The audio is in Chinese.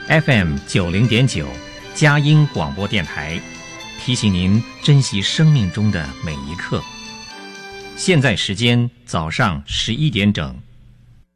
FM90.9佳音广播电台，提醒您珍惜生命中的每一刻。现在时间早上11点整。